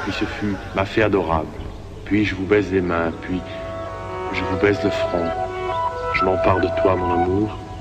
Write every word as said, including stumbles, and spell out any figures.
puis ce fut ma fée adorable. Puis je vous baise les mains, puis je vous baise le front. Je m'empare de toi, mon amour,